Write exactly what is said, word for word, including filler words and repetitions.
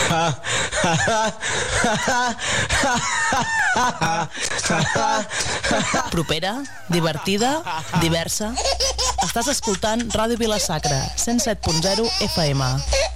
Propera, divertida, diversa. Estàs escoltant Ràdio Vila-sacra, cent set punt zero F M.